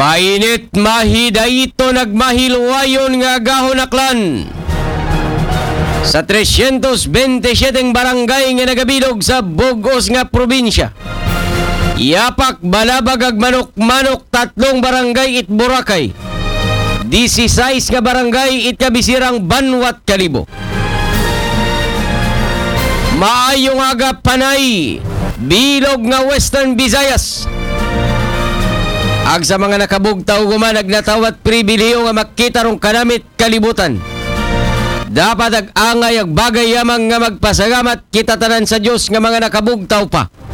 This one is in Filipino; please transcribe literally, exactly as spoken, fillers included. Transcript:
Mainit mahidayto nagmahiluwayon nga gahonaklan sa tresyentos bentisiete barangay nga nagabilog sa Bugos nga probinsya. Yapak, Balabag ag Manok-Manok tatlong barangay it Boracay. Disisais nga barangay it Kabisirang Banwat Kalibo. Maayong aga panay bilog nga Western Visayas. Ag sa mga nakabugtaw gumanag natawat pribiliyo nga makita rong kanamit kalibutan. Dapat ag angay ag bagay yamang nga magpasagamat kita tanan sa Dios nga mga nakabugtaw pa.